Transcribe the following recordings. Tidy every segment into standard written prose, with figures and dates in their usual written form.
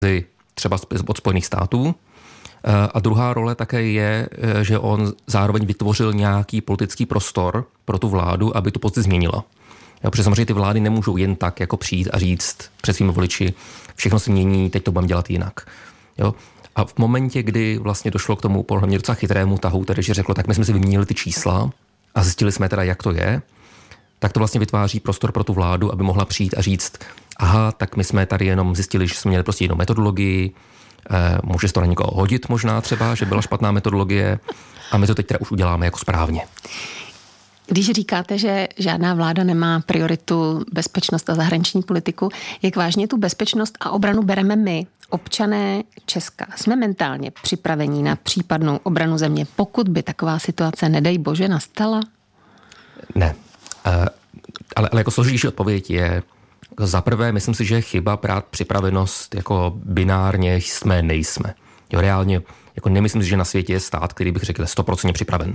třeba od Spojených států. A druhá role také je, že on zároveň vytvořil nějaký politický prostor pro tu vládu, aby tu pozici změnila. Protože samozřejmě ty vlády nemůžou jen tak jako přijít a říct před svými voliči, všechno se mění, teď to budeme dělat jinak. Jo? A v momentě, kdy vlastně došlo k tomu podle mě docela chytrému tahu, tedy že řeklo, tak my jsme si vyměnili ty čísla a zjistili jsme teda, jak to je, tak to vlastně vytváří prostor pro tu vládu, aby mohla přijít a říct, aha, tak my jsme tady jenom zjistili, že jsme měli prostě jinou metodologii, může se to na někoho hodit možná třeba, že byla špatná metodologie a my to teď teda už uděláme jako správně. Když říkáte, že žádná vláda nemá prioritu bezpečnost a zahraniční politiku, jak vážně tu bezpečnost a obranu bereme my, občané Česka? Jsme mentálně připraveni na případnou obranu země, pokud by taková situace, nedej bože, nastala? Ne. Ale jako složitější odpověď je, za prvé, myslím si, že je chyba brát připravenost jako binárně jsme, nejsme. Jo, reálně, jako nemyslím si, že na světě je stát, který bych řekl 100% připraven.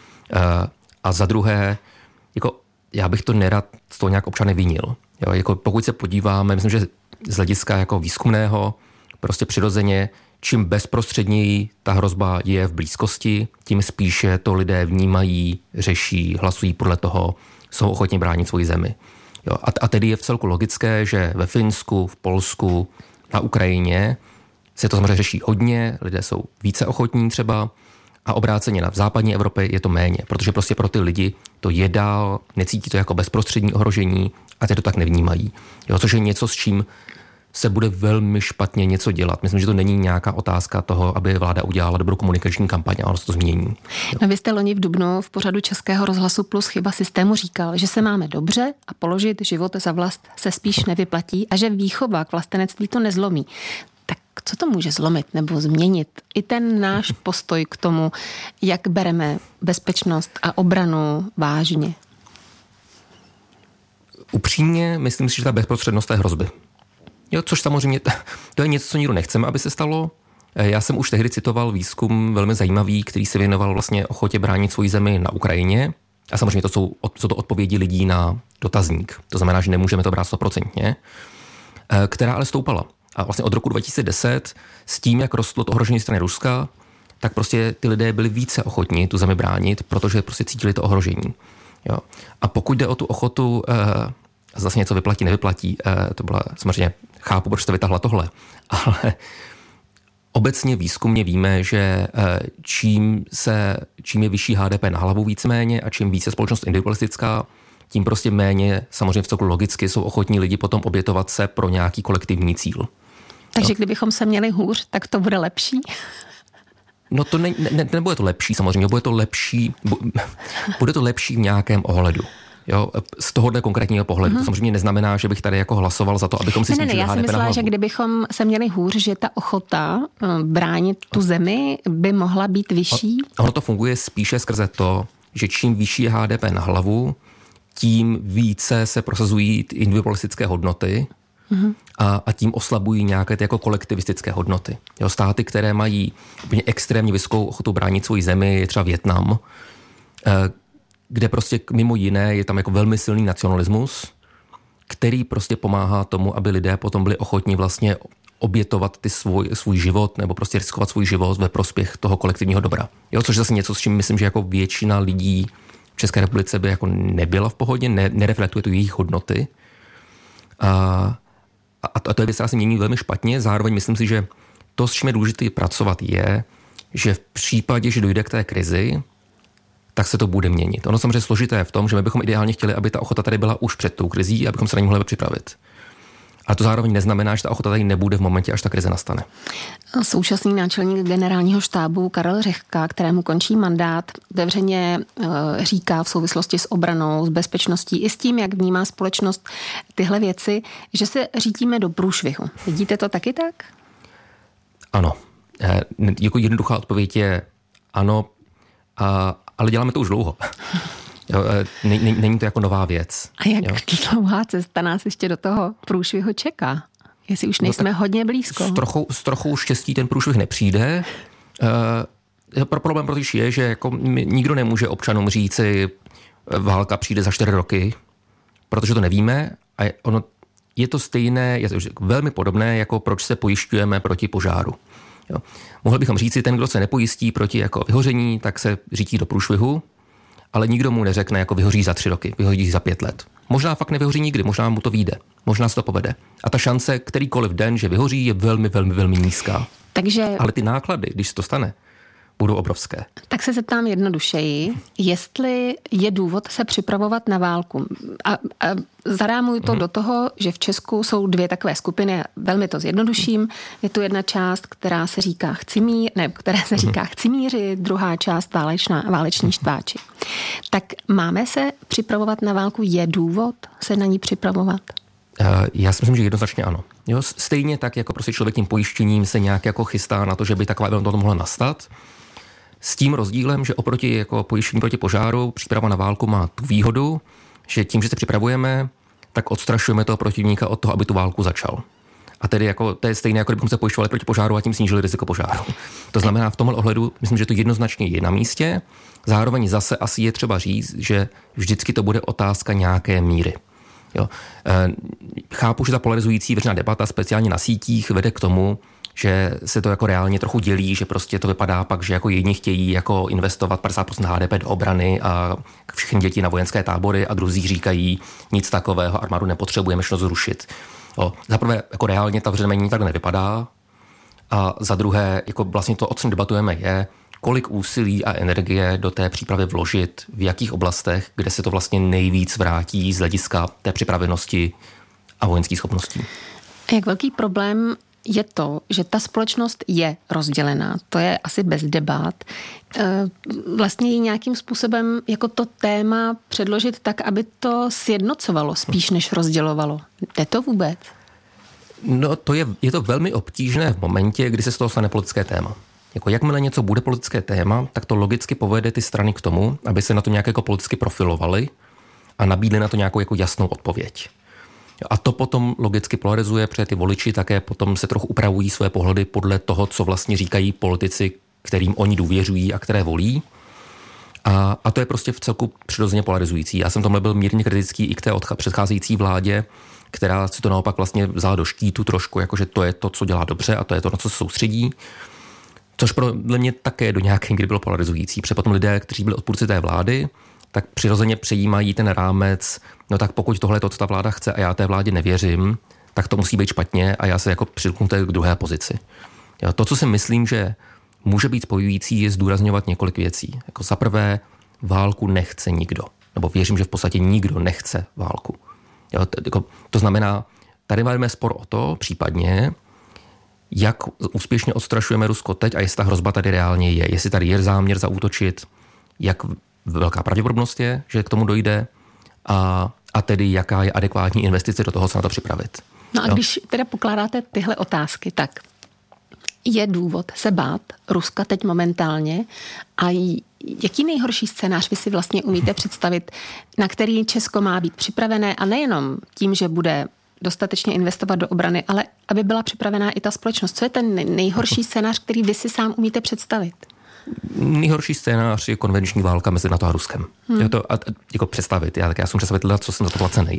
A za druhé, jako já bych to nerad z toho nějak občany vinil. Jo, jako pokud se podíváme, myslím, že z hlediska jako výzkumného, prostě přirozeně, čím bezprostředněji ta hrozba je v blízkosti, tím spíše to lidé vnímají, řeší, hlasují podle toho, jsou ochotni bránit svoji zemi. Jo, a tedy je vcelku logické, že ve Finsku, v Polsku, na Ukrajině se to samozřejmě řeší hodně, lidé jsou více ochotní třeba a obráceně v západní Evropě je to méně, protože prostě pro ty lidi to je dál, necítí to jako bezprostřední ohrožení a ty to tak nevnímají. Jo, což je něco, s čím se bude velmi špatně něco dělat. Myslím, že to není nějaká otázka toho, aby vláda udělala dobrou komunikační kampaň, ale to změní. No, vy jste loni v dubnu v pořadu Českého rozhlasu Plus chyba systému říkal, že se máme dobře a položit život za vlast se spíš nevyplatí a že výchova k vlastenectví to nezlomí. Tak co to může zlomit nebo změnit? I ten náš postoj k tomu, jak bereme bezpečnost a obranu vážně. Upřímně myslím si, že ta bezprostřednost té hrozby. Jo, což samozřejmě, to je něco, co nikdo nechceme, aby se stalo. Já jsem už tehdy citoval výzkum velmi zajímavý, který se věnoval vlastně ochotě bránit svoji zemi na Ukrajině. A samozřejmě to jsou to odpovědi lidí na dotazník. To znamená, že nemůžeme to brát 100%, která ale stoupala. A vlastně od roku 2010 s tím, jak rostlo to ohrožení strany Ruska, tak prostě ty lidé byli více ochotní tu zemi bránit, protože prostě cítili to ohrožení. Jo. A pokud jde o tu ochotu zase něco vyplatí, nevyplatí, to byla samozřejmě, chápu, proč jste vytahla tohle, ale obecně výzkumně víme, že čím je vyšší HDP na hlavu víceméně a čím více společnost individualistická, tím prostě méně, samozřejmě v celku logicky, jsou ochotní lidi potom obětovat se pro nějaký kolektivní cíl. Takže kdybychom se měli hůř, tak to bude lepší? No to nebude to lepší samozřejmě, bude to lepší v nějakém ohledu. Jo, z tohohle konkrétního pohledu. To samozřejmě neznamená, že bych tady jako hlasoval za to, abychom si snížili HDP na hlavu. Já si myslela, že kdybychom se měli hůř, že ta ochota bránit tu zemi by mohla být vyšší. Ono to funguje spíše skrze to, že čím vyšší je HDP na hlavu, tím více se prosazují individualistické hodnoty a tím oslabují nějaké ty jako kolektivistické hodnoty. Jo, státy, které mají úplně extrémně vysokou ochotu bránit svoji zemi, je třeba Vietnam, kde prostě mimo jiné je tam jako velmi silný nacionalismus, který prostě pomáhá tomu, aby lidé potom byli ochotní vlastně obětovat svůj život nebo prostě riskovat svůj život ve prospěch toho kolektivního dobra. Jo, což je zase něco, s čím myslím, že jako většina lidí v České republice by jako nebyla v pohodě, nereflektuje to jejich hodnoty. A to je věc, která se mění velmi špatně. Zároveň myslím si, že to, s čím je důležité pracovat, je, že v případě, že dojde k té krizi, tak se to bude měnit. Ono samozřejmě složité je v tom, že my bychom ideálně chtěli, aby ta ochota tady byla už před tou krizí, abychom se na ní mohli připravit. A to zároveň neznamená, že ta ochota tady nebude v momentě, až ta krize nastane. Současný náčelník generálního štábu Karel Řehka, kterému končí mandát, otevřeně říká v souvislosti s obranou, s bezpečností i s tím, jak vnímá společnost tyhle věci, že se řítíme do průšvihu. Vidíte to taky tak? Ano. Jako jednoduchá odpověď je ano, ale děláme to už dlouho. Jo, není to jako nová věc. A jak dlouhá cesta nás ještě do toho průšvihu čeká? Jestli už nejsme hodně blízko. S trochou štěstí ten průšvih nepřijde. Problém protože je, že jako nikdo nemůže občanům říci, válka přijde za 4 roky, protože to nevíme a ono je to stejné, je to velmi podobné, jako proč se pojišťujeme proti požáru. Jo. Mohli bychom říci, ten, kdo se nepojistí proti jako vyhoření, tak se řítí do průšvihu, ale nikdo mu neřekne, jako vyhoří za 3 roky, vyhoří za 5 let. Možná fakt nevyhoří nikdy, možná mu to vyjde, možná se to povede. A ta šance, kterýkoliv den, že vyhoří, je velmi, velmi, velmi nízká. Ale ty náklady, když se to stane, budou obrovské. Tak se zeptám jednodušeji, jestli je důvod se připravovat na válku. A zarámuju to do toho, že v Česku jsou 2 takové skupiny, velmi to zjednoduším. Je tu jedna část, která se říká chci mířit, druhá část váleční štváči. Tak máme se připravovat na válku? Je důvod se na ní připravovat? Já si myslím, že jednoznačně ano. Jo, stejně tak, jako prostě člověk tím pojištěním se nějak jako chystá na to, že by taková to mohla nastat. S tím rozdílem, že oproti jako pojištění proti požáru, příprava na válku má tu výhodu, že tím, že se připravujeme, tak odstrašujeme toho protivníka od toho, aby tu válku začal. A tedy jako, to je stejné, jako kdybychom se pojišťovali proti požáru a tím snížili riziko požáru. To znamená, v tomhle ohledu, myslím, že to jednoznačně je na místě. Zároveň zase asi je třeba říct, že vždycky to bude otázka nějaké míry. Jo. Chápu, že ta polarizující veřejná debata, speciálně na sítích, vede k tomu, že se to jako reálně trochu dělí, že prostě to vypadá pak, že jako jedni chtějí jako investovat 50% HDP do obrany a všechny děti na vojenské tábory a druzí říkají nic takového, armádu nepotřebujeme, všechno zrušit. Za prvé, jako reálně ta veřejná tak nevypadá a za druhé, jako vlastně to, o čem debatujeme, je, kolik úsilí a energie do té přípravy vložit, v jakých oblastech, kde se to vlastně nejvíc vrátí z hlediska té připravenosti a vojenských schopností. Jak velký problém je to, že ta společnost je rozdělená. To je asi bez debat. Vlastně ji nějakým způsobem jako to téma předložit tak, aby to sjednocovalo spíš než rozdělovalo. Jde to vůbec? No, je to velmi obtížné v momentě, kdy se z toho stane politické téma. Jako jakmile něco bude politické téma, tak to logicky povede ty strany k tomu, aby se na to nějak jako politicky profilovali a nabídli na to nějakou jako jasnou odpověď. A to potom logicky polarizuje, protože ty voliči také potom se trochu upravují své pohledy podle toho, co vlastně říkají politici, kterým oni důvěřují a které volí. A to je prostě v celku přirozeně polarizující. Já jsem tomhle byl mírně kritický i k té předcházející vládě, která si to naopak vlastně vzala do štítu trošku, jakože to je to, co dělá dobře a to je to, na co se soustředí. Což pro mě také do nějaké kdy bylo polarizující. Protože potom lidé, kteří byli odpůrci té vlády, tak přirozeně přejímají ten rámec, no tak pokud tohle je to, co ta vláda chce a já té vládě nevěřím, tak to musí být špatně a já se jako přilknu k druhé pozici. Jo, to, co si myslím, že může být spojující, je zdůrazňovat několik věcí. Jako za prvé, válku nechce nikdo. Nebo věřím, že v podstatě nikdo nechce válku. Jo, to znamená, tady máme spor o to, případně, jak úspěšně odstrašujeme Rusko teď a jestli ta hrozba tady reálně je. Jestli tady je záměr zaútočit, jak velká pravděpodobnost je, že k tomu dojde a tedy jaká je adekvátní investice do toho, co na to připravit. No a když teda pokládáte tyhle otázky, tak je důvod se bát Ruska teď momentálně a jaký nejhorší scénář vy si vlastně umíte představit, na který Česko má být připravené a nejenom tím, že bude dostatečně investovat do obrany, ale aby byla připravená i ta společnost. Co je ten nejhorší scénář, který vy si sám umíte představit? Nejhorší scénář je konvenční válka mezi NATO a Ruskem. To jako představit. Já jsem představitel, co jsem za to placený,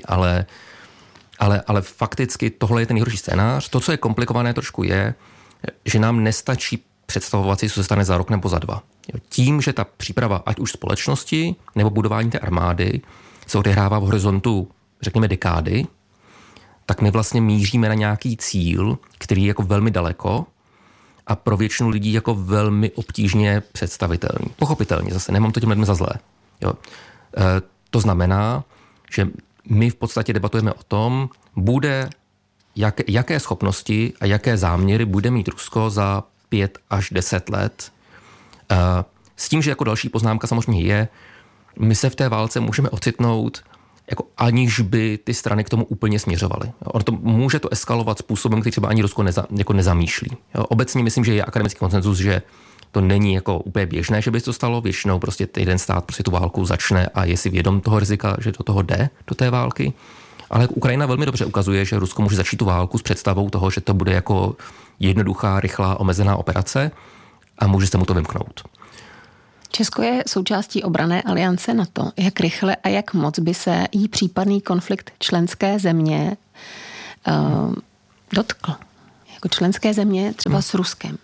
ale fakticky tohle je ten nejhorší scénář. To, co je komplikované trošku je, že nám nestačí představovat si, co se stane za rok nebo za 2. Tím, že ta příprava, ať už společnosti nebo budování té armády, se odehrává v horizontu, řekněme, dekády, tak my vlastně míříme na nějaký cíl, který je jako velmi daleko a pro většinu lidí jako velmi obtížně představitelný. Pochopitelně, zase nemám to tím lidem za zlé. Jo. To znamená, že my v podstatě debatujeme o tom, jaké schopnosti a jaké záměry bude mít Rusko za 5 až 10 let. S tím, že jako další poznámka samozřejmě je, my se v té válce můžeme ocitnout, jako aniž by ty strany k tomu úplně směřovaly. Může to eskalovat způsobem, který třeba ani Rusko nezamýšlí. Obecně myslím, že je akademický konsenzus, že to není jako úplně běžné, že by to stalo. Většinou prostě jeden stát prostě tu válku začne a je si vědom toho rizika, že do toho jde, do té války. Ale Ukrajina velmi dobře ukazuje, že Rusko může začít tu válku s představou toho, že to bude jako jednoduchá, rychlá, omezená operace a může se mu to vymknout. Česko je součástí obranné aliance NATO. Jak rychle a jak moc by se jí případný konflikt členské země dotkl? Jako členské země třeba s Ruskem?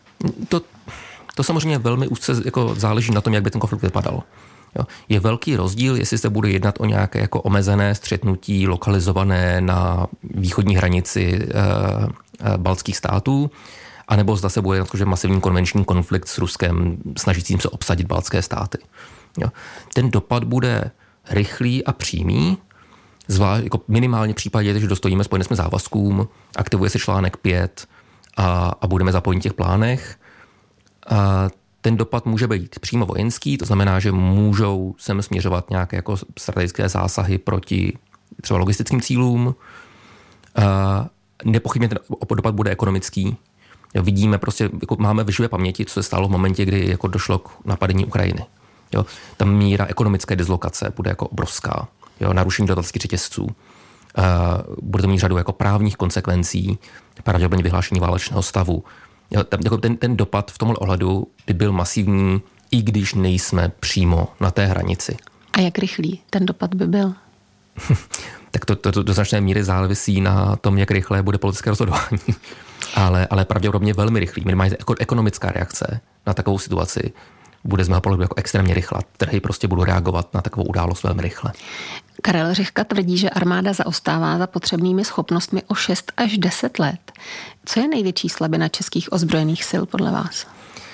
To samozřejmě velmi úzce jako záleží na tom, jak by ten konflikt vypadal. Jo. Je velký rozdíl, jestli se bude jednat o nějaké jako omezené střetnutí lokalizované na východní hranici baltských států, anebo zda se bude jednat že masivní konvenční konflikt s Ruskem snažícím se obsadit baltské státy. Jo. Ten dopad bude rychlý a přímý, zvlášť jako minimálně v případě, že dostojíme spojeným závazkům, aktivuje se článek 5 a budeme zapojeni v těch plánech. A ten dopad může být přímo vojenský, to znamená, že můžou sem směřovat nějaké jako strategické zásahy proti třeba logistickým cílům. Nepochybně ten dopad bude ekonomický. Jo, vidíme prostě, jako máme v živé paměti, co se stalo v momentě, kdy jako došlo k napadení Ukrajiny. Jo, ta míra ekonomické dislokace bude jako obrovská. Jo, narušení dodavatelských řetězců. Bude to mít řadu jako právních konsekvencí, pravděpodobně vyhlášení válečného stavu. Jo, ten dopad v tomhle ohledu by byl masivní, i když nejsme přímo na té hranici. A jak rychlý ten dopad by byl? Tak to do značné míry závisí na tom, jak rychlé bude politické rozhodování. Ale pravděpodobně velmi rychlý. Minimálně ekonomická reakce na takovou situaci bude z mého pohledu jako extrémně rychlá. Trhy prostě budou reagovat na takovou událost velmi rychle. Karel Řehka tvrdí, že armáda zaostává za potřebnými schopnostmi o 6 až 10 let. Co je největší slabina českých ozbrojených sil podle vás?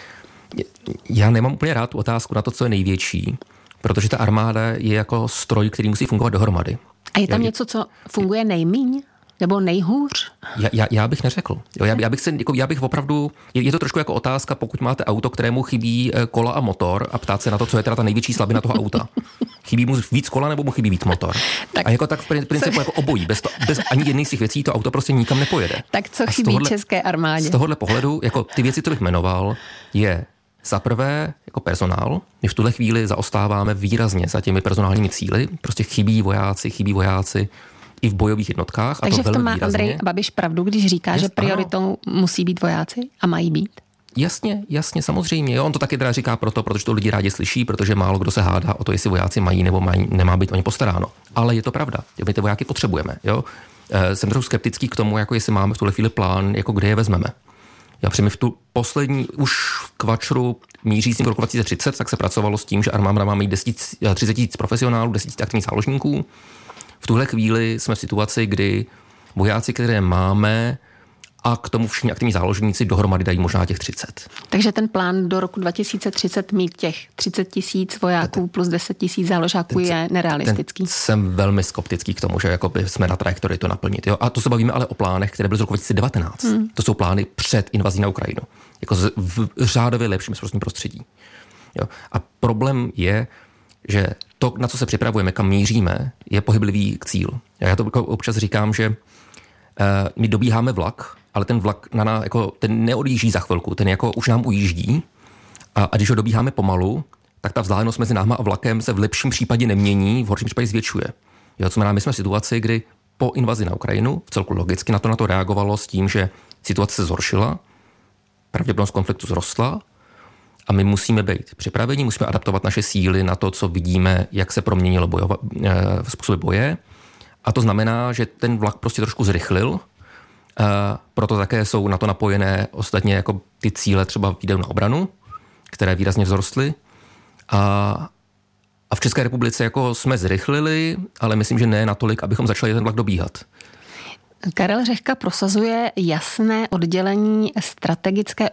Já nemám úplně rád tu otázku na to, co je největší, protože ta armáda je jako stroj, který musí fungovat dohromady. A je tam něco, co funguje nejmíň? Nebo nejhůř? Já bych neřekl. Já bych opravdu, je to trošku jako otázka, pokud máte auto, kterému chybí kola a motor a ptát se na to, co je teda ta největší slabina toho auta. Chybí mu víc kola nebo mu chybí víc motor? A jako tak v principu jako obojí. Bez ani jedné z těch věcí to auto prostě nikam nepojede. Tak co chybí české armádě? Z tohohle pohledu, jako ty věci, co bych jmenoval, je za prvé jako personál. My v tuhle chvíli zaostáváme výrazně za těmi personálními cíli. Prostě chybí vojáci i v bojových jednotkách. Takže a to v tom má výrazně. Andrej Babiš pravdu, když říká, že prioritou musí být vojáci a mají být? Jasně, samozřejmě. Jo. On to taky teda říká protože to lidi rádi slyší, protože málo kdo se hádá o to, jestli vojáci mají nebo nemá být o ně postaráno. Ale je to pravda. My ty vojáky potřebujeme. Jo. Jsem trochu skeptický k tomu, jako jestli máme v tuhle chvíli plán, jako kde je vezmeme. My v tu poslední, už v kvačru mířícím k roku 2030, tak se pracovalo s tím, že armáda má mít 30 000 profesionálů, 10 000 aktivních záložníků. V tuhle chvíli jsme v situaci, kdy vojáci, které máme, a k tomu všichni aktivní záložníci dohromady dají možná těch 30. Takže ten plán do roku 2030 mít těch 30 000 vojáků plus 10 000 záložáků je nerealistický. Jsem velmi skeptický k tomu, že jsme na trajektorii to naplnit. Jo? A to se bavíme ale o plánech, které byly z roku 2019. To jsou plány před invazí na Ukrajinu. Jako v řádově lepším prostředí. Jo? A problém je, že to, na co se připravujeme, kam míříme, je pohyblivý k cíl. Já to občas říkám, že my dobíháme vlak, ale ten vlak ten neodjíždí za chvilku, ten jako už nám ujíždí a když ho dobíháme pomalu, tak ta vzdálenost mezi náma a vlakem se v lepším případě nemění, v horším případě zvětšuje. Jo, co znamená, my jsme v situaci, kdy po invazi na Ukrajinu vcelku logicky na to reagovalo s tím, že situace se zhoršila, pravděpodobnost konfliktu zrostla a my musíme být připraveni, musíme adaptovat naše síly na to, co vidíme, jak se proměnilo způsoby boje. A to znamená, že ten vlak prostě trošku zrychlil, proto také jsou na to napojené ostatně jako ty cíle třeba výdajů na obranu, které výrazně vzrostly. A v České republice jako jsme zrychlili, ale myslím, že ne natolik, abychom začali ten vlak dobíhat. Karel Řehka prosazuje jasné oddělení strategického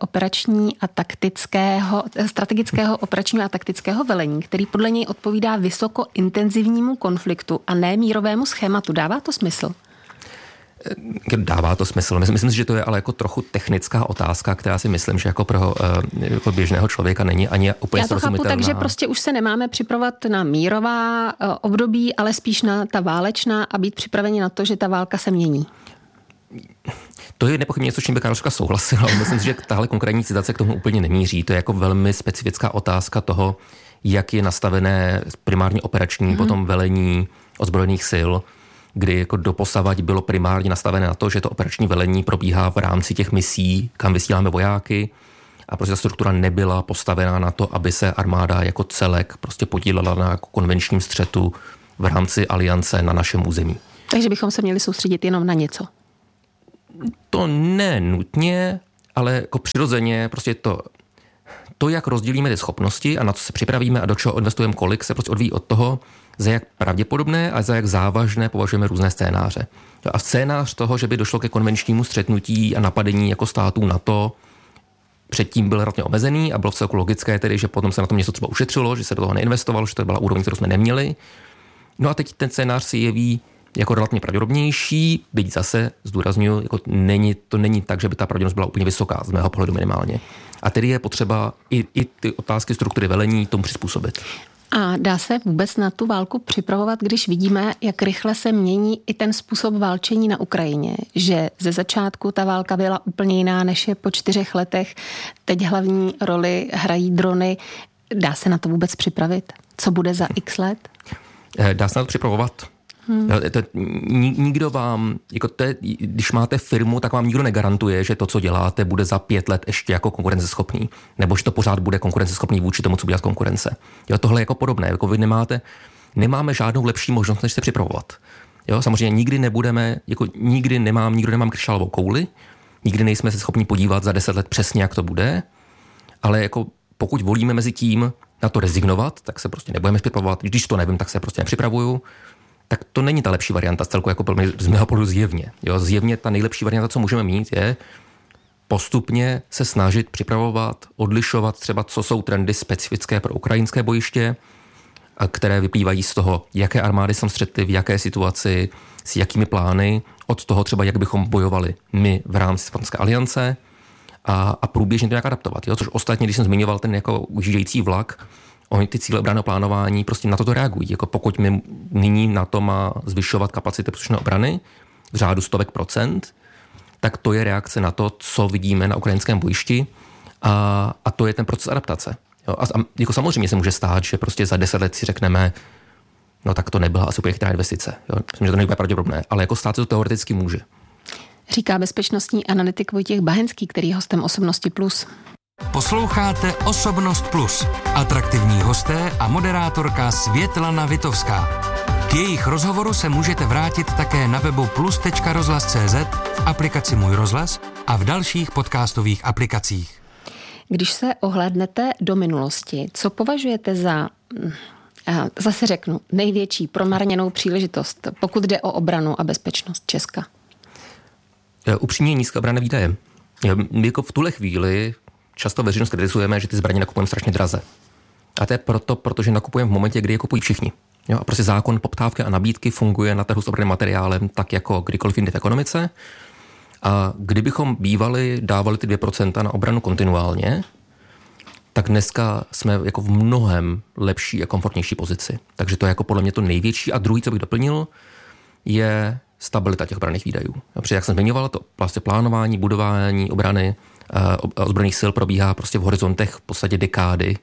operačního a taktického velení, který podle něj odpovídá vysokointenzivnímu konfliktu a ne mírovému schématu. Dává to smysl? Dává to smysl. Myslím si, že to je ale jako trochu technická otázka, která si myslím, že jako pro jako běžného člověka není ani úplně srozumitelná. Já to chápu, takže prostě už se nemáme připravovat na mírová období, ale spíš na ta válečná a být připraveni na to, že ta válka se mění. To je nepochybně něco, s čím by Karel Řehka souhlasil, ale myslím si, že tahle konkrétní citace k tomu úplně nemíří. To je jako velmi specifická otázka toho, jak je nastavené primárně operační, potom velení ozbrojených sil, kdy jako doposavať bylo primárně nastavené na to, že to operační velení probíhá v rámci těch misí, kam vysíláme vojáky, a prostě ta struktura nebyla postavená na to, aby se armáda jako celek prostě podílela na konvenčním střetu v rámci aliance na našem území. Takže bychom se měli soustředit jenom na něco. To ne nutně, ale jako přirozeně prostě to, jak rozdělíme ty schopnosti a na co se připravíme a do čeho investujeme kolik, se prostě odvíjí od toho, za jak pravděpodobné a za jak závažné považujeme různé scénáře. A scénář toho, že by došlo ke konvenčnímu střetnutí a napadení jako států NATO, předtím byl relativně omezený a bylo vcelku logické tedy, že potom se na tom něco třeba ušetřilo, že se do toho neinvestovalo, že to byla úroveň, kterou jsme neměli. No a teď ten scénář si jeví jako relativně pravděpodobnější, byť zase zdůrazňuji, jako to není tak, že by ta pravděpodobnost byla úplně vysoká, z mého pohledu minimálně. A tedy je potřeba i ty otázky struktury velení tomu přizpůsobit. A dá se vůbec na tu válku připravovat, když vidíme, jak rychle se mění i ten způsob válčení na Ukrajině? Že ze začátku ta válka byla úplně jiná, než je po 4 letech. Teď hlavní roli hrají drony. Dá se na to vůbec připravit? Co bude za x let? Dá se na to připravovat. Nikdo vám, jako když máte firmu, tak vám nikdo negarantuje, že to, co děláte, bude za 5 let ještě jako konkurenceschopný. Nebo že to pořád bude konkurenceschopný vůči tomu, co bude z konkurence. Jo, tohle je jako podobné. Jako vy nemáme žádnou lepší možnost, než se připravovat. Jo, samozřejmě nikdy nemám křišťálovou kouli, nikdy nejsme se schopni podívat za 10 let přesně, jak to bude, ale jako pokud volíme mezi tím na to rezignovat, tak se prostě nebudeme připravovat. Když to nevím, tak se prostě nepřipravuju. Tak to není ta lepší varianta, celkově jako z mého pohledu zjevně. Jo, zjevně ta nejlepší varianta, co můžeme mít, je postupně se snažit připravovat, odlišovat třeba, co jsou trendy specifické pro ukrajinské bojiště, které vyplývají z toho, jaké armády jsou střety, v jaké situaci, s jakými plány, od toho třeba, jak bychom bojovali my v rámci Severoatlantické aliance a průběžně to nějak adaptovat. Jo? Což ostatně, když jsem zmiňoval ten jako ujíždějící vlak, oni ty cíle obranného plánování prostě na to reagují. Jako pokud my nyní NATO má zvyšovat kapacity příslušné obrany v řádu 100%, tak to je reakce na to, co vidíme na ukrajinském bojišti a to je ten proces adaptace. Jo? A jako samozřejmě se může stát, že prostě za 10 let si řekneme, no tak to nebyla asi úplně chytrá investice. Jo? Myslím, že to nebude pravděpodobné, ale jako stát se to teoreticky může. Říká bezpečnostní analytik Vojtěch Bahenský, který je hostem Osobnosti Plus. Posloucháte Osobnost Plus. Atraktivní hosté a moderátorka Světlana Vitovská. K jejich rozhovoru se můžete vrátit také na webu plus.rozhlas.cz, v aplikaci Můj rozhlas a v dalších podcastových aplikacích. Když se ohlédnete do minulosti, co považujete za, zase řeknu, největší promarněnou příležitost, pokud jde o obranu a bezpečnost Česka? Upřímně nízké obranné výdaje. Jako v tuhle chvíli často veřejnost kritizujeme, že ty zbraně nakupujeme strašně draze. A to je protože nakupujeme v momentě, kdy je kupují všichni. Jo, a prostě zákon poptávky a nabídky funguje na trhu s obranným materiálem tak jako kdykoliv jinde v ekonomice. A kdybychom dávali ty 2% na obranu kontinuálně, tak dneska jsme jako v mnohem lepší a komfortnější pozici. Takže to je jako podle mě to největší. A druhý, co bych doplnil, je stabilita těch obranných výdajů. Protože jak jsem zmiňoval, to vlastně plánování, budování obrany, ozbrojených sil probíhá prostě v horizontech v podstatě dekády.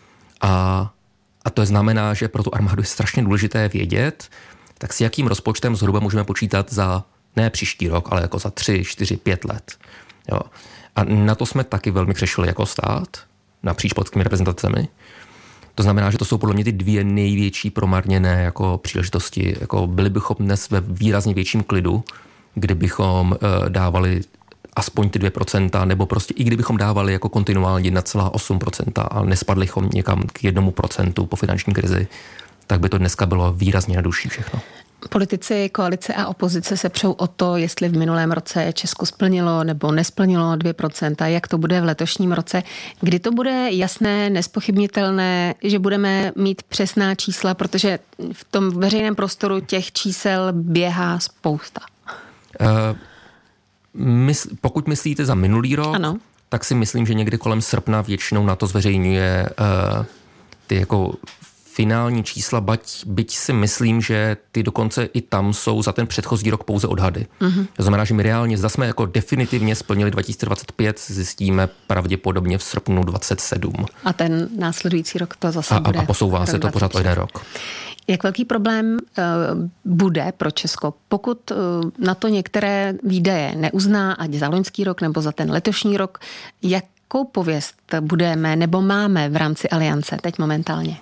A to znamená, že pro tu armádu je strašně důležité vědět, tak s jakým rozpočtem zhruba můžeme počítat za ne příští rok, ale jako za 3, 4, 5 let. Jo. A na to jsme taky velmi křešili jako stát, napříč politickými reprezentacemi. To znamená, že to jsou podle mě ty 2 největší promarněné jako příležitosti. Jako byli bychom dnes ve výrazně větším klidu, kdybychom dávali aspoň ty 2%, nebo prostě i kdybychom dávali jako kontinuálně 1,8% a nespadli bychom někam k 1% po finanční krizi, tak by to dneska bylo výrazně jednodušší všechno. Politici, koalice a opozice se přou o to, jestli v minulém roce Česko splnilo nebo nesplnilo 2%, jak to bude v letošním roce. Kdy to bude jasné, nespochybnitelné, že budeme mít přesná čísla, protože v tom veřejném prostoru těch čísel běhá spousta. Pokud myslíte za minulý rok, ano, tak si myslím, že někdy kolem srpna většinou na to zveřejňuje ty jako finální čísla, byť si myslím, že ty dokonce i tam jsou za ten předchozí rok pouze odhady. Mm-hmm. To znamená, že my reálně, zda jsme jako definitivně splnili 2025, zjistíme pravděpodobně v srpnu 27. A ten následující rok to zase bude. A posouvá se to pořád o 1 rok. Jak velký problém bude pro Česko, pokud na to některé výdaje neuzná, ať za loňský rok nebo za ten letošní rok, jakou pověst budeme nebo máme v rámci aliance teď momentálně?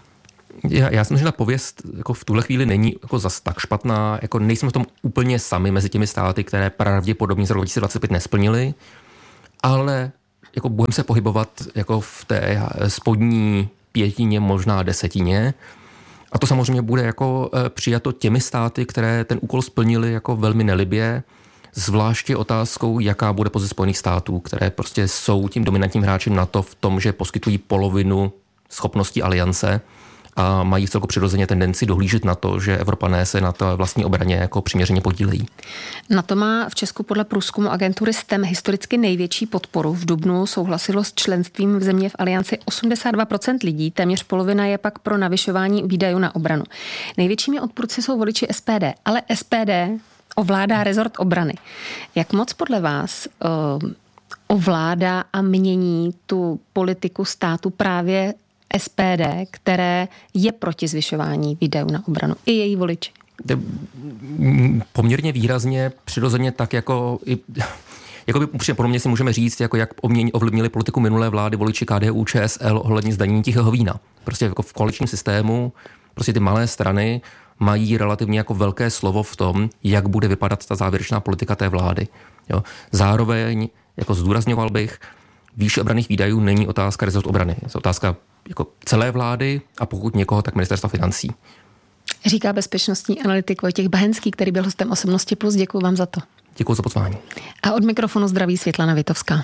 Já si myslím, že ta pověst jako v tuhle chvíli není jako zas tak špatná. Jako nejsme v tom úplně sami mezi těmi státy, které pravděpodobně za rok 2025 nesplnily, ale jako budeme se pohybovat jako v té spodní pětině, možná desetině. A to samozřejmě bude jako přijato těmi státy, které ten úkol splnily jako velmi nelibě, zvláště otázkou, jaká bude pozice Spojených států, které prostě jsou tím dominantním hráčem NATO v tom, že poskytují polovinu schopností aliance a mají celku přirozeně tendenci dohlížet na to, že Evropané se na to vlastní obraně jako přiměřeně podílejí. NATO má v Česku podle průzkumu agentury STEM historicky největší podporu. V dubnu souhlasilo s členstvím v země v alianci 82% lidí, téměř polovina je pak pro navyšování výdajů na obranu. Největšími odpůrci jsou voliči SPD, ale SPD ovládá rezort obrany. Jak moc podle vás ovládá a mění tu politiku státu právě SPD, které je proti zvyšování výdajů na obranu, i její voliči? Poměrně výrazně, přirozeně tak jako pro mě si můžeme říct, jako jak ovlivnili politiku minulé vlády voliči KDU, ČSL ohledně zdanění tichého vína. Prostě jako v koaličním systému prostě ty malé strany mají relativně jako velké slovo v tom, jak bude vypadat ta závěrečná politika té vlády. Jo. Zároveň, jako zdůrazňoval bych, výše obranných výdajů není otázka rezortu obrany. Je to otázka jako celé vlády a pokud někoho, tak ministerstva financí. Říká bezpečnostní analytik Vojtěch Bahenský, který byl hostem Osobnosti Plus. Děkuji vám za to. Děkuji za pozvání. A od mikrofonu zdraví Světlana Vitovská.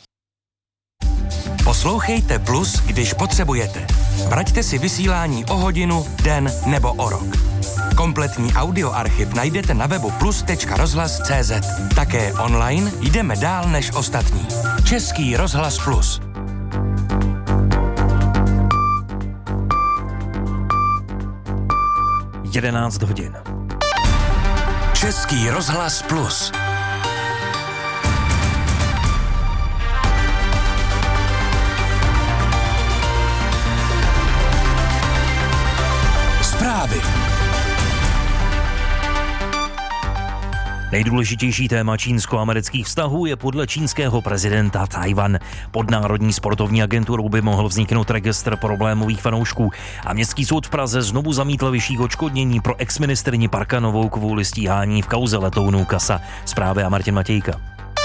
Poslouchejte Plus, když potřebujete. Vraťte si vysílání o hodinu, den nebo o rok. Kompletní audioarchiv najdete na webu plus.rozhlas.cz. Také online jdeme dál než ostatní. Český rozhlas Plus. Jedenáct hodin. Český rozhlas Plus. Zprávy. Nejdůležitější téma čínsko-amerických vztahů je podle čínského prezidenta Tchaj-wan. Pod Národní sportovní agenturou by mohl vzniknout registr problémových fanoušků. A městský soud v Praze znovu zamítl vyšší odškodnění pro exministryni Parkanovou kvůli stíhání v kauze letounů Kasa. Zprávy a Martin Matějka.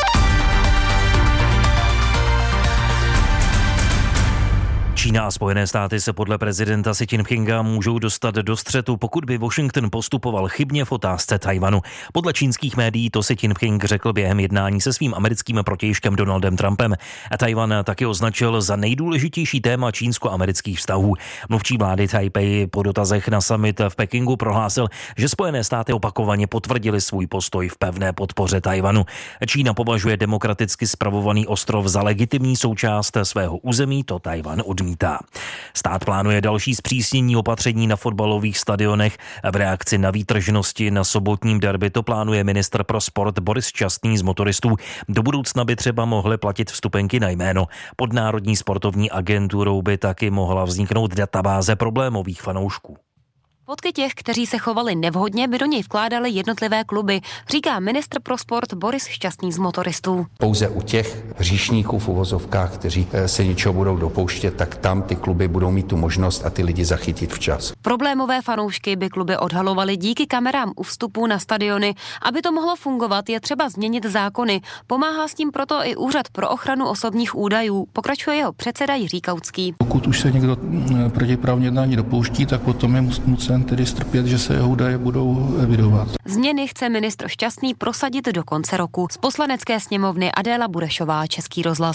Čína a Spojené státy se podle prezidenta Xi Jinpinga můžou dostat do střetu, pokud by Washington postupoval chybně v otázce Tchaj-wanu. Podle čínských médií to Xi Jinping řekl během jednání se svým americkým protějškem Donaldem Trumpem. A Tchaj-wan taky označil za nejdůležitější téma čínsko-amerických vztahů. Mluvčí vlády Taipei po dotazech na summit v Pekingu prohlásil, že Spojené státy opakovaně potvrdili svůj postoj v pevné podpoře Tchaj-wanu. Čína považuje demokraticky spravovaný ostrov za legitimní součást svého území, to Tchaj-wan odmítá. Stát plánuje další zpřísnění opatření na fotbalových stadionech. V reakci na výtržnosti na sobotním derby to plánuje ministr pro sport Boris Šťastný z motoristů. Do budoucna by třeba mohly platit vstupenky na jméno. Pod Národní sportovní agenturou by taky mohla vzniknout databáze problémových fanoušků. Fotky těch, kteří se chovali nevhodně, by do něj vkládaly jednotlivé kluby, říká ministr pro sport Boris Šťastný z motoristů. Pouze u těch hříšníků v uvozovkách, kteří se něčeho budou dopouštět, tak tam ty kluby budou mít tu možnost a ty lidi zachytit včas. Problémové fanoušky by kluby odhalovaly díky kamerám u vstupu na stadiony. Aby to mohlo fungovat, je třeba změnit zákony. Pomáhá s tím proto i Úřad pro ochranu osobních údajů, pokračuje jeho předseda Jiří Kautský. Pokud už se někdo protiprávně jednání dopouští, tak potom je nucen tedy strpět, že se jeho údaje budou evidovat. Změny chce ministr Šťastný prosadit do konce roku. Z Poslanecké sněmovny Adéla Burešová, Český rozhlas.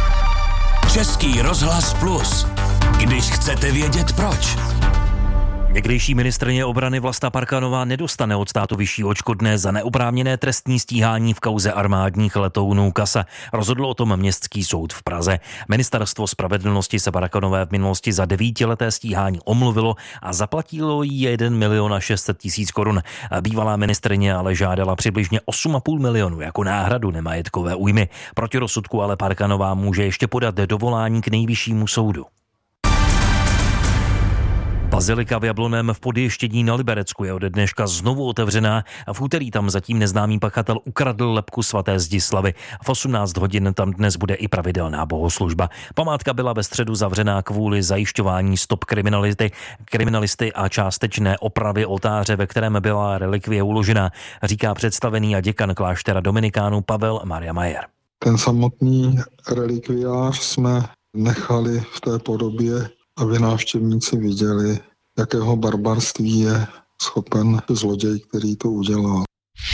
Český rozhlas Plus. Když chcete vědět proč. Někdejší ministryně obrany Vlasta Parkanová nedostane od státu vyšší odškodné za neoprávněné trestní stíhání v kauze armádních letounů Kasa. Rozhodl o tom městský soud v Praze. Ministerstvo spravedlnosti se Parkanové v minulosti za 9leté stíhání omluvilo a zaplatilo jí 1 600 000 korun. Bývalá ministryně ale žádala přibližně 8,5 milionu jako náhradu nemajetkové újmy. Proti rozsudku ale Parkanová může ještě podat dovolání k nejvyššímu soudu. Bazilika v Jablonném v Podještědí na Liberecku je ode dneška znovu otevřená a v úterý tam zatím neznámý pachatel ukradl lebku svaté Zdislavy. V 18 hodin tam dnes bude i pravidelná bohoslužba. Památka byla ve středu zavřená kvůli zajišťování stop kriminalisty a částečné opravy oltáře, ve kterém byla relikvie uložena, říká představený a děkan kláštera dominikánů Pavel Maria Majer. Ten samotný relikviář jsme nechali v té podobě, aby návštěvníci viděli, jakého barbarství je schopen zloděj, který to udělal.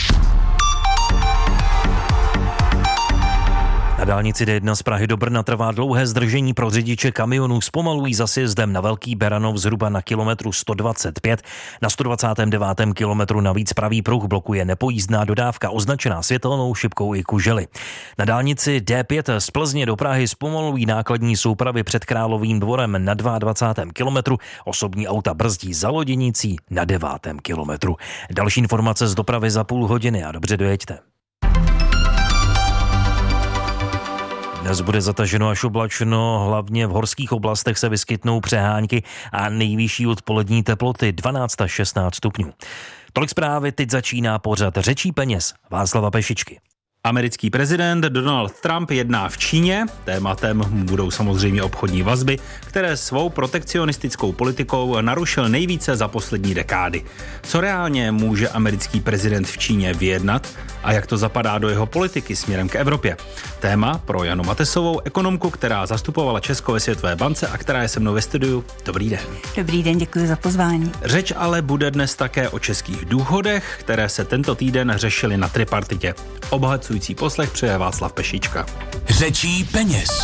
Na dálnici D1 z Prahy do Brna trvá dlouhé zdržení pro řidiče kamionů. Zpomalují za sjezdem na Velký Beranov zhruba na kilometru 125. Na 129. kilometru navíc pravý pruh blokuje nepojízdná dodávka označená světelnou šipkou i kužely. Na dálnici D5 z Plzně do Prahy zpomalují nákladní soupravy před Královým dvorem na 22. kilometru. Osobní auta brzdí za Loděnicí na 9. kilometru. Další informace z dopravy za půl hodiny a dobře dojeďte. Dnes bude zataženo až oblačno, hlavně v horských oblastech se vyskytnou přehánky a nejvyšší odpolední teploty 12 až 16 stupňů. Tolik zprávy, teď začíná pořad Řečí peněz Václava Pešičky. Americký prezident Donald Trump jedná v Číně. Tématem budou samozřejmě obchodní vazby, které svou protekcionistickou politikou narušil nejvíce za poslední dekády. Co reálně může americký prezident v Číně vyjednat a jak to zapadá do jeho politiky směrem k Evropě? Téma pro Janu Matesovou, ekonomku, která zastupovala Česko ve Světové bance a která je se mnou ve studiu. Dobrý den. Dobrý den, děkuji za pozvání. Řeč ale bude dnes také o českých důchodech, které se tento týden řešily na tripartitě. Obohacující poslech přeje Václav Pešička. Řečí peněz.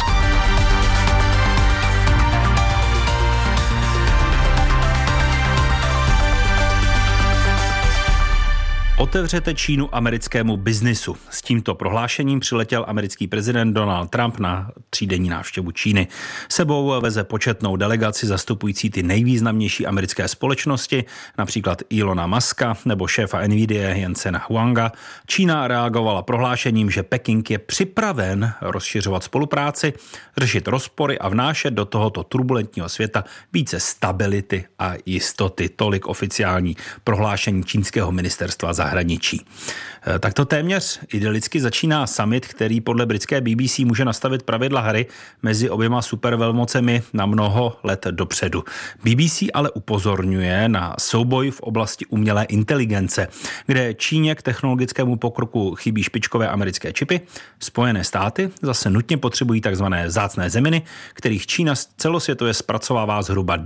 Otevřete Čínu americkému biznisu. S tímto prohlášením přiletěl americký prezident Donald Trump na 3denní návštěvu Číny. Sebou veze početnou delegaci zastupující ty nejvýznamnější americké společnosti, například Elona Muska nebo šéfa Nvidia Jensena Huanga. Čína reagovala prohlášením, že Peking je připraven rozšiřovat spolupráci, řešit rozpory a vnášet do tohoto turbulentního světa více stability a jistoty. Tolik oficiální prohlášení čínského ministerstva zahraničí. Takto téměř idylicky začíná summit, který podle britské BBC může nastavit pravidla hry mezi oběma supervelmocemi na mnoho let dopředu. BBC ale upozorňuje na souboj v oblasti umělé inteligence, kde Číně k technologickému pokroku chybí špičkové americké čipy. Spojené státy zase nutně potřebují takzvané vzácné zeminy, kterých Čína celosvětově zpracovává zhruba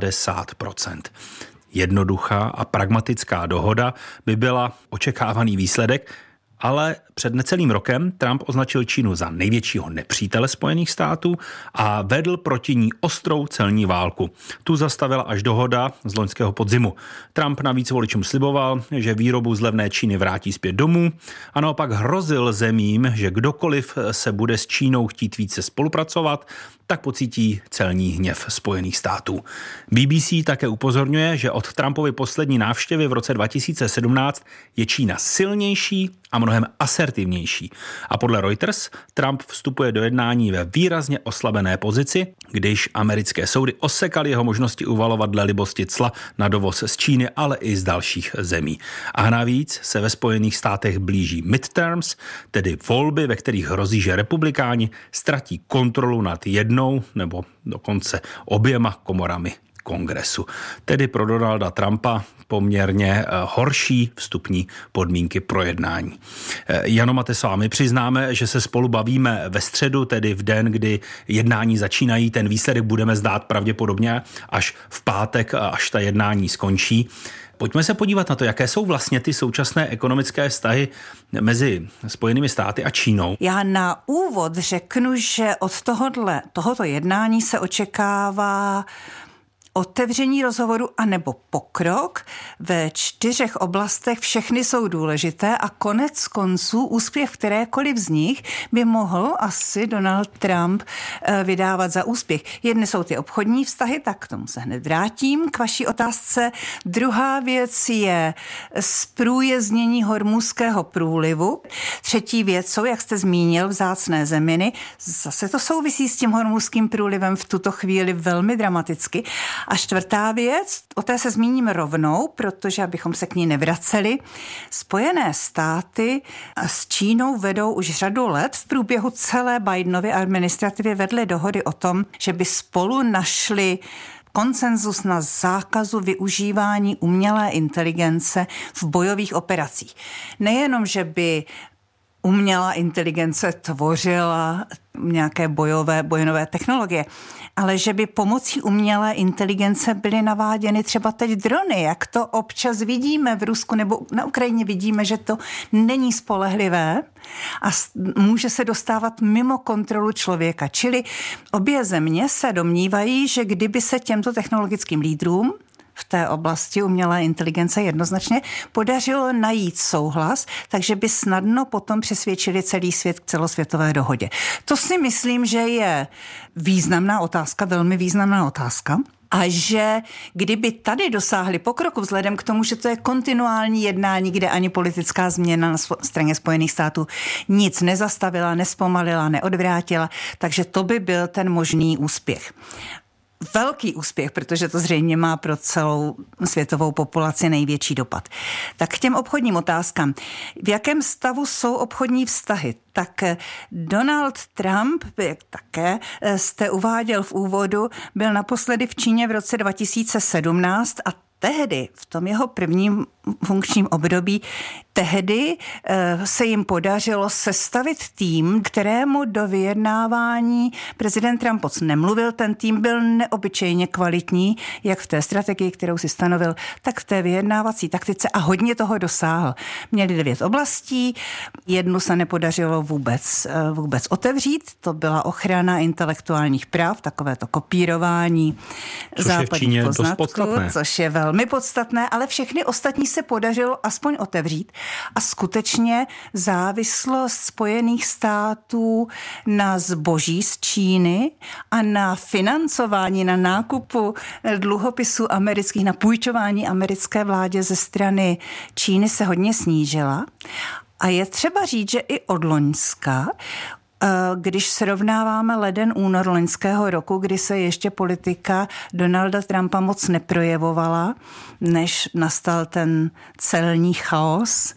90%. Jednoduchá a pragmatická dohoda by byla očekávaný výsledek, ale před necelým rokem Trump označil Čínu za největšího nepřítele Spojených států a vedl proti ní ostrou celní válku. Tu zastavila až dohoda z loňského podzimu. Trump navíc voličům sliboval, že výrobu z levné Číny vrátí zpět domů a naopak hrozil zemím, že kdokoliv se bude s Čínou chtít více spolupracovat, tak pocítí celní hněv Spojených států. BBC také upozorňuje, že od Trumpovy poslední návštěvy v roce 2017 je Čína silnější a mnohem asertivnější. A podle Reuters Trump vstupuje do jednání ve výrazně oslabené pozici, když americké soudy osekaly jeho možnosti uvalovat dle libosti cla na dovoz z Číny, ale i z dalších zemí. A navíc se ve Spojených státech blíží midterms, tedy volby, ve kterých hrozí, že republikáni ztratí kontrolu nad jednou nebo dokonce oběma komorami kongresu. Tedy pro Donalda Trumpa poměrně horší vstupní podmínky pro jednání. Jano Matesová, my přiznáme, že se spolu bavíme ve středu, tedy v den, kdy jednání začínají. Ten výsledek budeme znát pravděpodobně až v pátek, až ta jednání skončí. Pojďme se podívat na to, jaké jsou vlastně ty současné ekonomické vztahy mezi Spojenými státy a Čínou. Já na úvod řeknu, že od tohoto jednání se očekává otevření rozhovoru anebo pokrok ve 4 oblastech, všechny jsou důležité a konec konců úspěch kterékoliv z nich by mohl asi Donald Trump vydávat za úspěch. Jedny jsou ty obchodní vztahy, tak k tomu se hned vrátím k vaší otázce. Druhá věc je zprůjezdnění Hormuzského průlivu. Třetí věc jsou, jak jste zmínil, vzácné zeminy. Zase to souvisí s tím Hormuzským průlivem v tuto chvíli velmi dramaticky. A čtvrtá věc, o té se zmíním rovnou, protože abychom se k ní nevraceli. Spojené státy s Čínou vedou už řadu let, v průběhu celé Bidenovy administrativy vedly dohody o tom, že by spolu našli konsenzus na zákazu využívání umělé inteligence v bojových operacích. Nejenom, že by umělá inteligence tvořila nějaké bojové technologie, ale že by pomocí umělé inteligence byly naváděny třeba teď drony, jak to občas vidíme v Rusku nebo na Ukrajině vidíme, že to není spolehlivé a může se dostávat mimo kontrolu člověka. Čili obě země se domnívají, že kdyby se těmto technologickým lídrům v té oblasti umělé inteligence jednoznačně podařilo najít souhlas, takže by snadno potom přesvědčili celý svět k celosvětové dohodě. To si myslím, že je významná otázka, velmi významná otázka. A že kdyby tady dosáhli pokroku, vzhledem k tomu, že to je kontinuální jednání, kde ani politická změna na straně Spojených států nic nezastavila, nespomalila, neodvrátila, takže to by byl ten možný úspěch. Velký úspěch, protože to zřejmě má pro celou světovou populaci největší dopad. Tak k těm obchodním otázkám. V jakém stavu jsou obchodní vztahy? Tak Donald Trump, jak také jste uváděl v úvodu, byl naposledy v Číně v roce 2017 a tehdy, v tom jeho prvním funkčním období, tehdy se jim podařilo sestavit tým, kterému do vyjednávání prezident Trump moc nemluvil. Ten tým byl neobyčejně kvalitní, jak v té strategii, kterou si stanovil, tak v té vyjednávací taktice a hodně toho dosáhl. Měli 9 oblastí, jednu se nepodařilo vůbec otevřít, to byla ochrana intelektuálních práv, takové to kopírování západních poznatků, což je velmi podstatné, ale všechny ostatní se podařilo aspoň otevřít. A skutečně závislost Spojených států na zboží z Číny a na financování, na nákupu dluhopisů amerických, na půjčování americké vládě ze strany Číny se hodně snížila. A je třeba říct, že i od loňska, když srovnáváme leden, únor loňského roku, kdy se ještě politika Donalda Trumpa moc neprojevovala, než nastal ten celní chaos,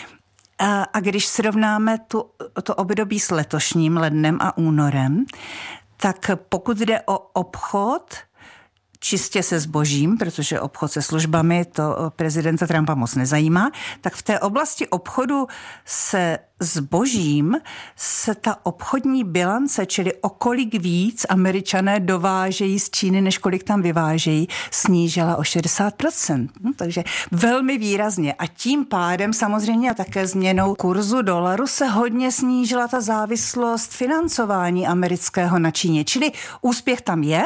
a když srovnáme to období s letošním lednem a únorem, tak pokud jde o obchod, čistě se zbožím, protože obchod se službami to prezidenta Trumpa moc nezajímá, tak v té oblasti obchodu se zbožím se ta obchodní bilance, čili o kolik víc Američané dovážejí z Číny, než kolik tam vyvážejí, snížila o 60%. Takže velmi výrazně. A tím pádem samozřejmě také změnou kurzu dolaru se hodně snížila ta závislost financování amerického na Číně. Čili úspěch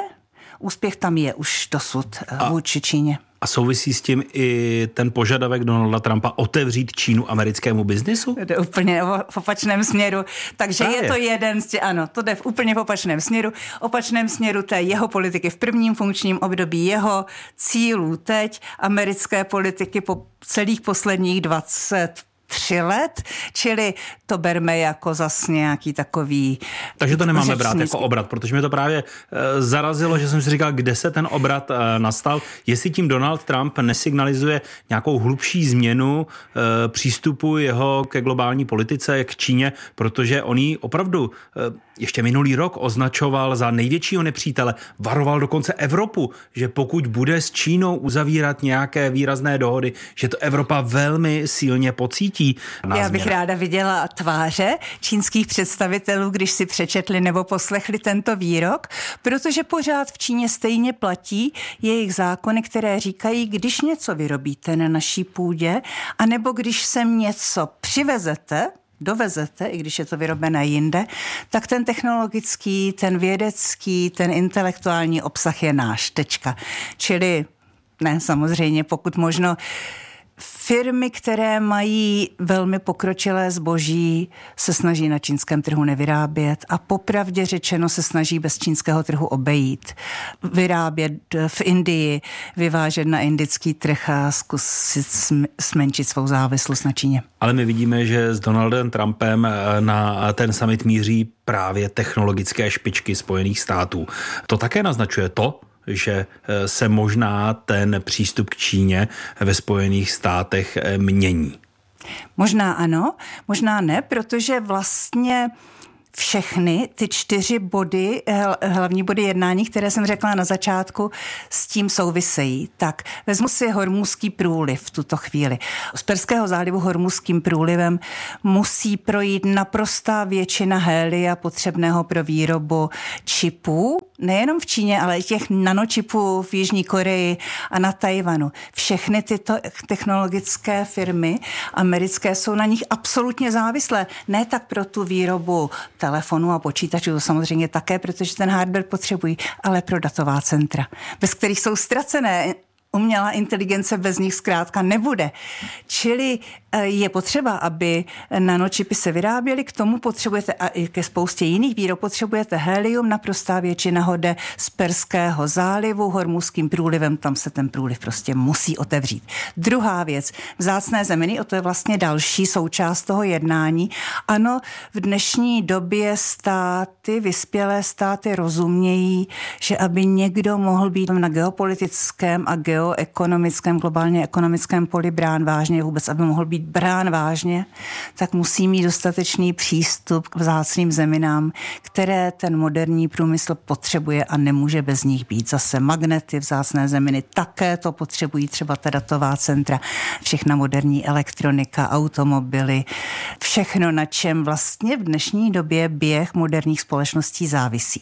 tam je už dosud vůči Číně. A souvisí s tím i ten požadavek Donalda Trumpa otevřít Čínu americkému biznisu? Jde úplně v opačném směru. Takže právě. Je to jeden to jde v úplně v opačném směru té jeho politiky v prvním funkčním období, jeho cílů teď, americké politiky po celých posledních 23 let, čili to berme jako zas nějaký takový... Takže to nemáme brát jako obrat, protože mě to právě zarazilo, že jsem si říkal, kde se ten obrat nastal, jestli tím Donald Trump nesignalizuje nějakou hlubší změnu přístupu jeho ke globální politice, k Číně, protože on ji opravdu ještě minulý rok označoval za největšího nepřítele, varoval dokonce Evropu, že pokud bude s Čínou uzavírat nějaké výrazné dohody, že to Evropa velmi silně pocítí. Já bych ráda viděla tváře čínských představitelů, když si přečetli nebo poslechli tento výrok, protože pořád v Číně stejně platí jejich zákony, které říkají, když něco vyrobíte na naší půdě, anebo když sem něco dovezete, i když je to vyrobené jinde, tak ten technologický, ten vědecký, ten intelektuální obsah je náš. Tečka. Čili ne, samozřejmě, pokud možno firmy, které mají velmi pokročilé zboží, se snaží na čínském trhu nevyrábět a popravdě řečeno se snaží bez čínského trhu obejít. Vyrábět v Indii, vyvážet na indický trh a zkusit zmenšit svou závislost na Číně. Ale my vidíme, že s Donaldem Trumpem na ten summit míří právě technologické špičky Spojených států. To také naznačuje to, že se možná ten přístup k Číně ve Spojených státech mění? Možná ano, možná ne, protože vlastně všechny ty 4 body, hlavní body jednání, které jsem řekla na začátku, s tím souvisejí. Tak vezmu si Hormuzský průliv v tuto chvíli. Z Perského zálivu Hormuzským průlivem musí projít naprostá většina hélia potřebného pro výrobu čipů, nejenom v Číně, ale i těch nanočipů v Jižní Koreji a na Tajvanu. Všechny tyto technologické firmy americké jsou na nich absolutně závislé. Ne tak pro tu výrobu telefonů a počítačů, to samozřejmě také, protože ten hardware potřebují, ale pro datová centra, bez kterých jsou ztracené. Umělá inteligence bez nich zkrátka nebude. Čili je potřeba, aby nanočipy se vyráběly, k tomu potřebujete a i ke spoustě jiných výrob potřebujete helium, naprostá většina ho jde z Perského zálivu, Hormuzským průlivem, tam se ten průliv prostě musí otevřít. Druhá věc, vzácné zeminy, to je vlastně další součást toho jednání. Ano, v dnešní době vyspělé státy rozumějí, že aby někdo mohl být na geopolitickém a geoekonomickém, globálně ekonomickém poli brán vážně, vůbec aby mohl být brán vážně, tak musí mít dostatečný přístup k vzácným zeminám, které ten moderní průmysl potřebuje a nemůže bez nich být. Zase magnety, vzácné zeminy také to potřebují, třeba ta datová centra, všechna moderní elektronika, automobily, všechno, na čem vlastně v dnešní době běh moderních společností závisí.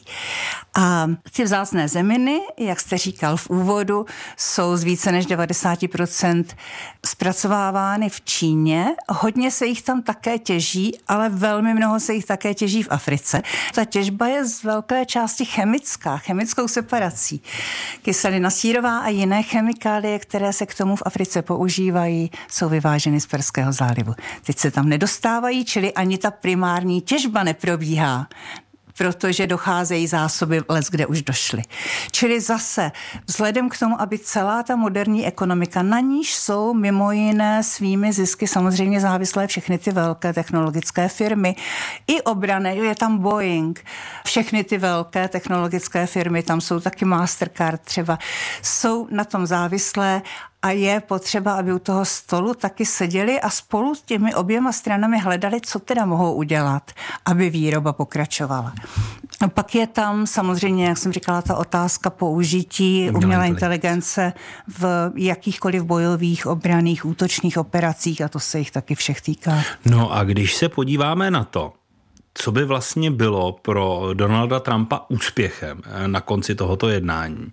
A ty vzácné zeminy, jak jste říkal v úvodu, jsou z více než 90% zpracovávány v Číně. Hodně se jich tam také těží, ale velmi mnoho se jich také těží v Africe. Ta těžba je z velké části chemickou separací. Kyselina sírová a jiné chemikálie, které se k tomu v Africe používají, jsou vyváženy z Perského zálivu. Teď se tam nedostávají, čili ani ta primární těžba neprobíhá, protože docházejí zásoby kde už došly. Čili zase vzhledem k tomu, aby celá ta moderní ekonomika, na níž jsou mimo jiné svými zisky samozřejmě závislé všechny ty velké technologické firmy, i obranné, je tam Boeing, všechny ty velké technologické firmy, tam jsou taky Mastercard třeba, jsou na tom závislé. A je potřeba, aby u toho stolu taky seděli a spolu s těmi oběma stranami hledali, co teda mohou udělat, aby výroba pokračovala. A pak je tam samozřejmě, jak jsem říkala, ta otázka použití umělé inteligence v jakýchkoliv bojových, obranných, útočných operacích a to se jich taky všech týká. No a když se podíváme na to, co by vlastně bylo pro Donalda Trumpa úspěchem na konci tohoto jednání?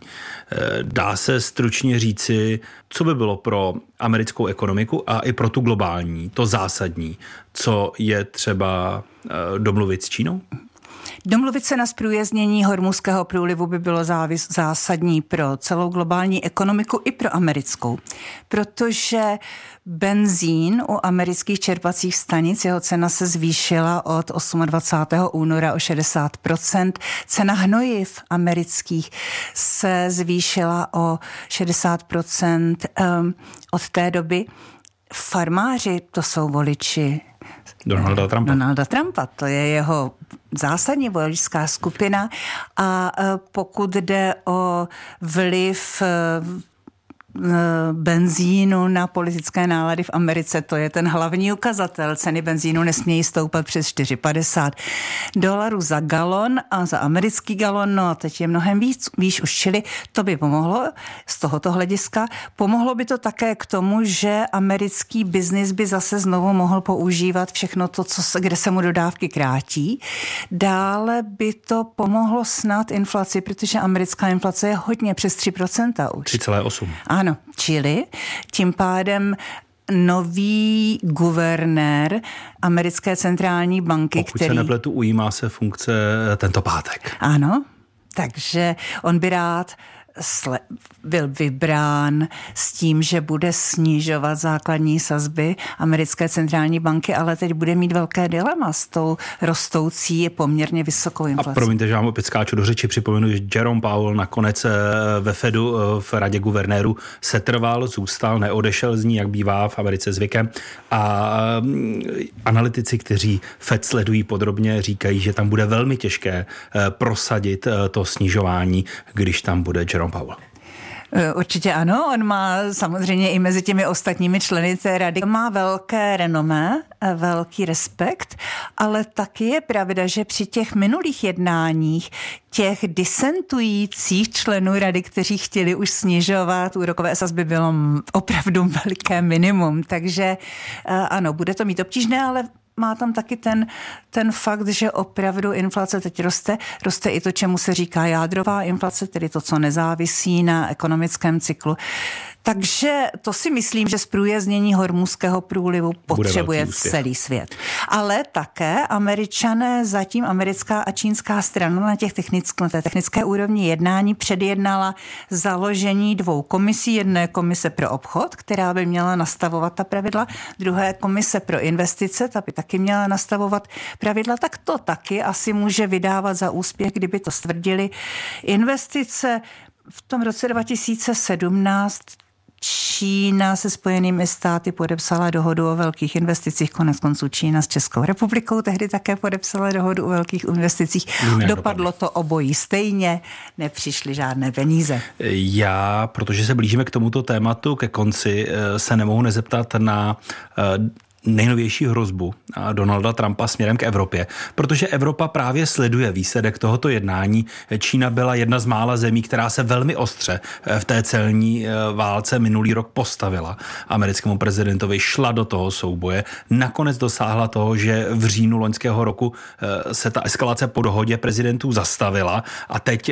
Dá se stručně říci, co by bylo pro americkou ekonomiku a i pro tu globální, to zásadní, co je třeba domluvit s Čínou? Domluvit se na zprůjezdnění Hormuzského průlivu by bylo zásadní pro celou globální ekonomiku i pro americkou, protože benzín u amerických čerpacích stanic, jeho cena se zvýšila od 28. února o 60%. Cena hnojiv amerických se zvýšila o 60% od té doby. Farmáři, to jsou voliči Donalda Trumpa, to je jeho zásadní voličská skupina a pokud jde o vliv benzínu na politické nálady v Americe, to je ten hlavní ukazatel. Ceny benzínu nesmějí stoupat přes $4,50 za galon a za americký galon, no a teď je mnohem víc už, čili to by pomohlo z tohoto hlediska. Pomohlo by to také k tomu, že americký biznis by zase znovu mohl používat všechno to, kde se mu dodávky krátí. Dále by to pomohlo snad inflaci, protože americká inflace je hodně přes 3% už. 3,8. Ano, čili tím pádem nový guvernér americké centrální banky, pokud se nepletu, ujímá se funkce tento pátek. Ano, takže on by rád byl vybrán s tím, že bude snižovat základní sazby americké centrální banky, ale teď bude mít velké dilema s tou rostoucí poměrně vysokou inflací. A promiňte, že vám opět skáču do řeči, připomenu, že Jerome Powell nakonec ve Fedu v radě guvernérů setrval, zůstal, neodešel z ní, jak bývá v Americe zvykem. A analytici, kteří Fed sledují podrobně, říkají, že tam bude velmi těžké prosadit to snižování, když tam bude Jerome Jerome Powell. Určitě ano, on má samozřejmě i mezi těmi ostatními členy té rady má velké renomé, velký respekt, ale taky je pravda, že při těch minulých jednáních těch disentujících členů rady, kteří chtěli už snižovat úrokové sazby, bylo opravdu velké minimum, takže ano, bude to mít obtížné, ale má tam taky ten fakt, že opravdu inflace teď roste i to, čemu se říká jádrová inflace, tedy to, co nezávisí na ekonomickém cyklu. Takže to si myslím, že zprůjezdnění Hormuzského průlivu potřebuje celý svět. Ale také Američané, zatím americká a čínská strana na té technické úrovni jednání předjednala založení 2 komisí. Jedné komise pro obchod, která by měla nastavovat ta pravidla, druhé komise pro investice, ta by taky měla nastavovat pravidla, tak to taky asi může vydávat za úspěch, kdyby to stvrdili. Investice v tom roce 2017 Čína se Spojenými státy podepsala dohodu o velkých investicích, koneckonců Čína s Českou republikou tehdy také podepsala dohodu o velkých investicích. Dopadlo to obojí stejně, nepřišly žádné peníze. Já, protože se blížíme k tomuto tématu, ke konci, se nemohu nezeptat na nejnovější hrozbu Donalda Trumpa směrem k Evropě, protože Evropa právě sleduje výsledek tohoto jednání. Čína byla jedna z mála zemí, která se velmi ostře v té celní válce minulý rok postavila americkému prezidentovi, šla do toho souboje, nakonec dosáhla toho, že v říjnu loňského roku se ta eskalace po dohodě prezidentů zastavila a teď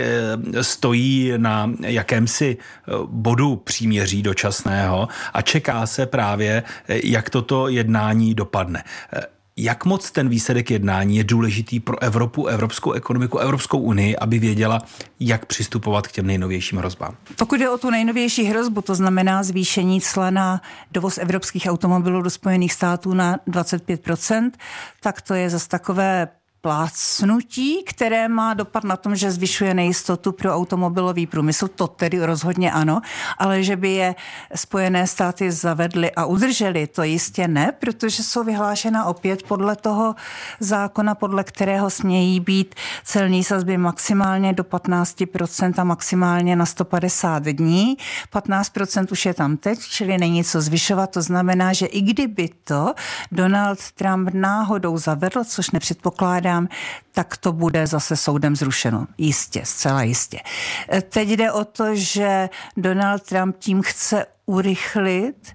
stojí na jakémsi bodu příměří dočasného a čeká se právě, jak toto jednání dopadne. Jak moc ten výsledek jednání je důležitý pro Evropu, evropskou ekonomiku, Evropskou unii, aby věděla, jak přistupovat k těm nejnovějším hrozbám? Pokud jde o tu nejnovější hrozbu, to znamená zvýšení cla na dovoz evropských automobilů do Spojených států na 25%, tak to je zase takové plácnutí, které má dopad na tom, že zvyšuje nejistotu pro automobilový průmysl, to tedy rozhodně ano, ale že by je Spojené státy zavedly a udržely, to jistě ne, protože jsou vyhlášena opět podle toho zákona, podle kterého smějí být celní sazby maximálně do 15% a maximálně na 150 dní. 15% už je tam teď, čili není co zvyšovat, to znamená, že i kdyby to Donald Trump náhodou zavedl, což nepředpokládá, tak to bude zase soudem zrušeno. Jistě, zcela jistě. Teď jde o to, že Donald Trump tím chce urychlit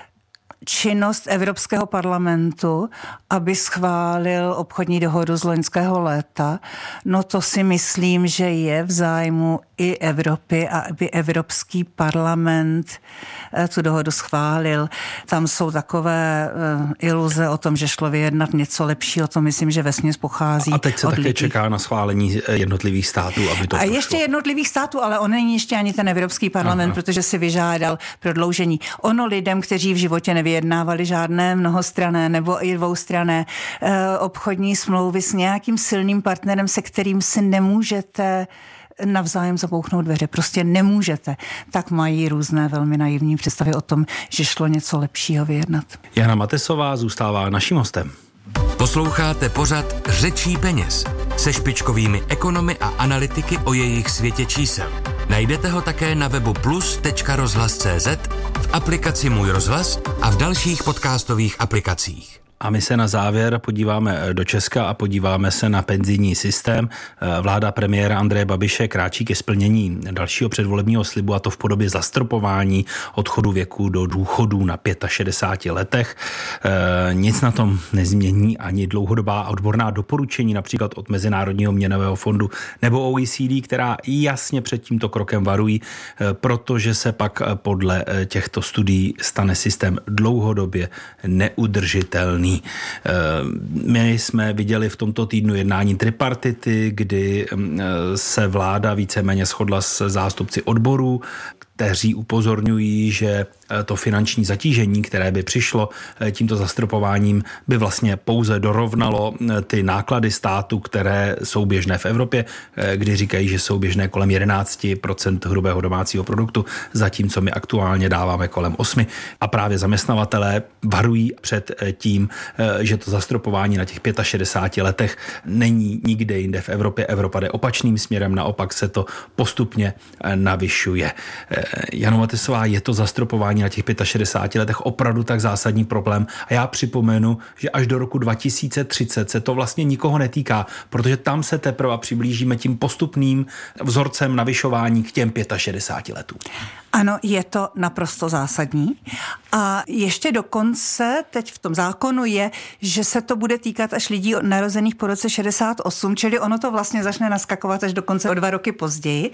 činnost Evropského parlamentu, aby schválil obchodní dohodu z loňského léta. No to si myslím, že je v zájmu i Evropy a aby Evropský parlament tu dohodu schválil. Tam jsou takové iluze o tom, že šlo vyjednat něco lepšího, to myslím, že vesměs pochází. A teď se také čeká na schválení jednotlivých států, aby to prošlo. A ještě jednotlivých států, ale on není ještě ani ten Evropský parlament, protože si vyžádal prodloužení. Ono lidem, kteří v životě nevyjednávali žádné mnohostranné nebo i dvoustranné obchodní smlouvy s nějakým silným partnerem, se kterým si nemůžete navzájem zabouchnout dveře. Prostě nemůžete. Tak mají různé velmi naivní představy o tom, že šlo něco lepšího vyjednat. Jana Matesová zůstává naším hostem. Posloucháte pořad Řečí peněz se špičkovými ekonomy a analytiky o jejich světě čísel. Najdete ho také na webu plus.rozhlas.cz, v aplikaci Můj rozhlas a v dalších podcastových aplikacích. A my se na závěr podíváme do Česka a podíváme se na penzijní systém. Vláda premiéra Andreje Babiše kráčí ke splnění dalšího předvolebního slibu, a to v podobě zastropování odchodu věku do důchodu na 65 letech. Nic na tom nezmění ani dlouhodobá odborná doporučení, například od Mezinárodního měnového fondu nebo OECD, která jasně před tímto krokem varují, protože se pak podle těchto studií stane systém dlouhodobě neudržitelný. My jsme viděli v tomto týdnu jednání tripartity, kdy se vláda víceméně shodla s zástupci odborů, kteří upozorňují, že to finanční zatížení, které by přišlo tímto zastropováním, by vlastně pouze dorovnalo ty náklady státu, které jsou běžné v Evropě, kdy říkají, že jsou běžné kolem 11% hrubého domácího produktu, zatímco my aktuálně dáváme kolem 8%. A právě zaměstnavatelé varují před tím, že to zastropování na těch 65 letech není nikde jinde v Evropě. Evropa jde opačným směrem, naopak se to postupně navyšuje. Jano Matysová, je to zastropování na těch 65 letech opravdu tak zásadní problém? A já připomenu, že až do roku 2030 se to vlastně nikoho netýká, protože tam se teprve přiblížíme tím postupným vzorcem navyšování k těm 65 letům. Ano, je to naprosto zásadní. A ještě dokonce teď v tom zákonu je, že se to bude týkat až lidí narozených po roce 68, čili ono to vlastně začne naskakovat až dokonce o 2 roky později.